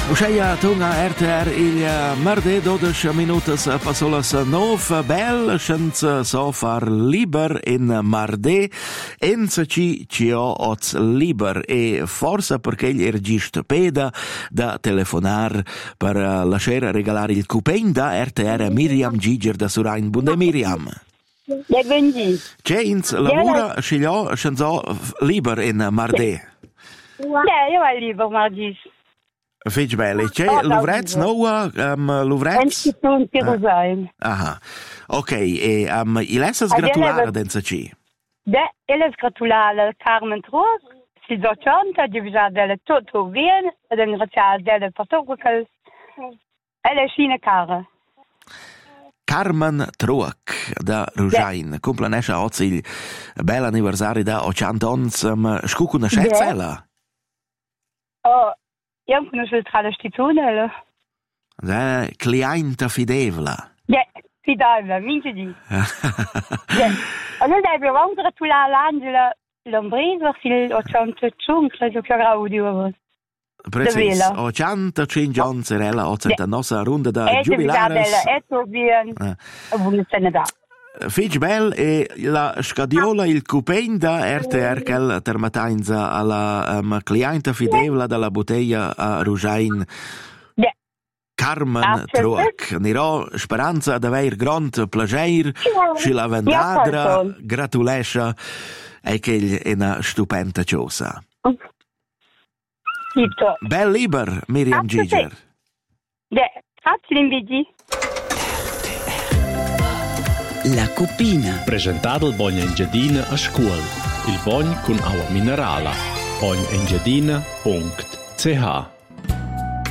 Usceia tunga RTR il martedì 12 minutos passolas 9 bel senza so far liber in martedì enza ci ho oz liber e forse perché gli regist peda da telefonar per lasciare regalare il coupé da RTR Miriam Giger da Surain. Bunde Miriam. Benvenuti. C'è in lavora scegliò senza liber in martedì. Io vai liber martedì. Fece bene. C'è l'uvrez nuova, l'uvrez? Instituto Tirosheim. Aha. Ok, e il essere gratulare denza ci? Beh, il gratulare al Carmen Truoc, si docente, di già delle tutto bene, ed ringraziare delle persone che è scine care. Carmen Truoc da Rujain. Complanesce oggi il bel anniversario da 80 anni. Scucco una scezzella? Oh, io non conosco tra l'istituto. Cliente fidevla. Fidevla, mince di. Allora abbiamo anche gratulare l'Angela Lombrese, perché il 85, credo che avrà avuto. Precis. 85 anni sarà la nostra ronda da giubilares. Fece bel e la scadiola il coupé da RTR che termatainza alla cliente fidevla dalla bottiglia a Rujain. Carmen Truoc. Niro speranza ad aver grand plager ci la vendadra gratulescia e che è una stupenda cosa. Bel liber, Miriam Giger. Grazie l'inviti. La Cupina. Presentato il Bogna Engiadina a scuola. Il Bogn con acqua minerale. bognaengiadina.ch